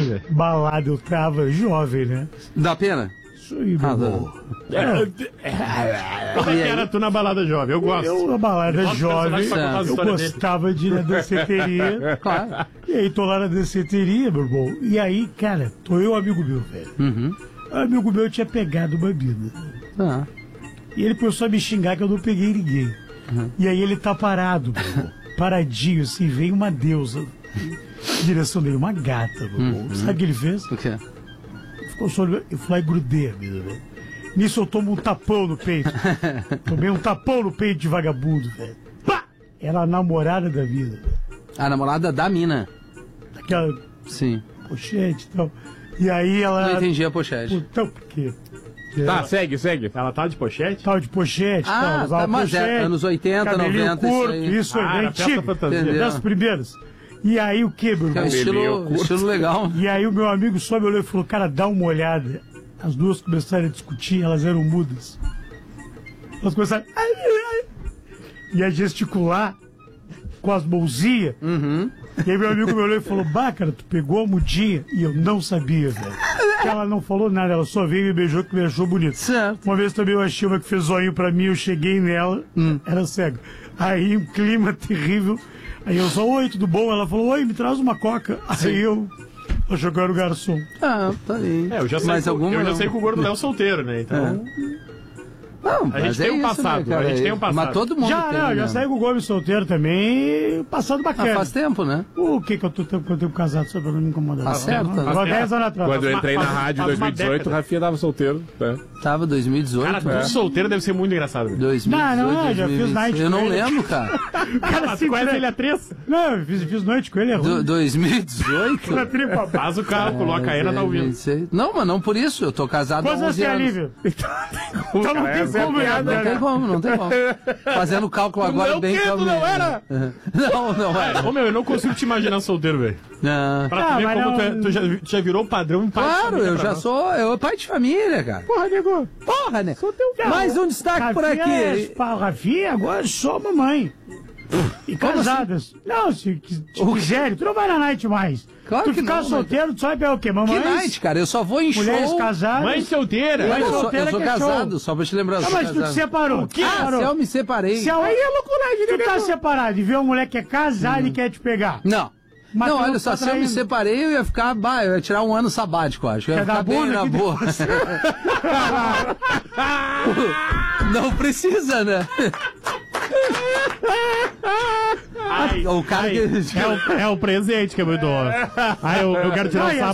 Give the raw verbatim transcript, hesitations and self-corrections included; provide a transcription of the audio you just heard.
velho. Balada, eu tava jovem, né? Dá pena? Isso aí, meu Ah, irmão. É. Como é que era tu na balada jovem? Eu gosto. Eu, na balada Gosto do jovem, personagem pra contar as eu histórias dele. gostava de ir na danceteria. Claro. E aí, tô lá na danceteria, meu irmão. E aí, cara, tô eu e um amigo meu, velho. Uhum. Um amigo meu tinha pegado uma mina. Ah. E ele começou a me xingar que eu não peguei ninguém. Uhum. E aí ele tá parado, meu irmão. Paradinho, assim, vem uma deusa. Em direção dele, uma gata, meu irmão. Uhum. Sabe o que ele fez? O quê? Ficou só olhando, eu fui lá e grudei a mina, velho. Nisso eu tomo um tapão no peito. Tomei um tapão no peito de vagabundo, velho. Pá! Era a namorada da vida, velho. A namorada da mina. Aquela Sim. pochete e tal. E aí ela... Não entendi a pochete. Então, por quê? Tá, segue, segue. Ela tá de pochete? Tal de pochete, Ah, tal, usava tá, mas é pochete, anos oitenta, cabelinho noventa, curto, isso aí. isso aí, Ah, bem era festa antigo, fantasia. Entendeu? das primeiras. E aí o que, meu É um irmão? estilo, estilo legal. E aí o meu amigo só me olhou e falou, cara, dá uma olhada. As duas começaram a discutir, elas eram mudas. Elas começaram ai, ai, e a gesticular com as mãozinhas. Uhum. E aí meu amigo me olhou e falou, bah, cara, tu pegou a mudinha? E eu não sabia, velho. Porque ela não falou nada, ela só veio e me beijou que me achou bonito. Certo. Uma vez também eu achei uma que fez zoinho pra mim, eu cheguei nela, Hum. era cega. Aí um clima terrível. Aí eu só, oi, tudo bom? Ela falou, oi, me traz uma coca. Aí eu achou que eu era o garçom. Ah, tá aí. É, eu já sei, Mas que, alguma eu já não. sei que o Gordo Léo é solteiro, né? Então. Não, A gente mas tem é um isso, passado, né, cara? a gente tem um passado. Mas todo mundo Já, tem, não, né? já saí com o Gomes solteiro também, passado Ah, bacana. faz tempo, né? O que que eu tô tempo tempo casado, só pra não me incomodar? Tá certo, né? Agora dez anos atrás. Quando eu Faz entrei uma- na faz- rádio em faz uma dois mil e dezoito, o década. Rafinha tava solteiro. Né? Tava dois mil e dezoito. Cara, tu é. solteiro deve ser muito engraçado. velho. dois mil e dezoito, Não, não, já dois mil e vinte. fiz night Eu com não ele. lembro, cara. Cara, Ah, tu conhece ele a três? Não, eu fiz, fiz noite com ele, é Do, ruim. dois mil e dezoito? Na tripa. Faz o cálculo, a Caena tá ouvindo. vinte e seis. Não, mas não por isso. Eu tô casado há Quantos anos onze tem a anos. Lívia? Então não Cara, tem essa é a como, piada, Não tem né? como, não tem como. Fazendo o cálculo agora Não, bem que calmo. não era? Não, não era. Ô meu, eu não consigo te imaginar solteiro, velho. Não. Pra Ah, tu ver mas como não- tu, é- tu já, tu já virou padrão pai de Claro, família eu pra já nós. sou. Eu pai de família, cara. Porra, nego. Porra, né? Mais um destaque por Rafinha, aqui. é- Rafinha agora é só mamãe. E casadas. Não, se, se quiser, tu não vai na night mais. Claro tu que ficar não, mas- solteiro, tu sabe é o quê? Que Mamães, night, cara. Eu só vou em mulheres show. casadas. Mãe solteira. Mãe Eu sou, solteira eu sou que é casado, show. só pra te lembrar. eu Ah, sou mas tu te casado. separou. Ah, Separou. se eu me separei. Se a... Aí é loucuragem, tu tá separado e vê uma mulher que é casada e quer te pegar. Não. Mas não, tu olha não só, tá se eu me traindo. separei, eu ia ficar, bah, eu ia tirar um ano sabático, acho. Eu ia Quer dar ficar bem bunda na aqui boa. Não precisa, né? Ai, O cara ai, que... é, o, é o presente que é muito bom. Ai, eu, eu quero tirar Não, o e sábado.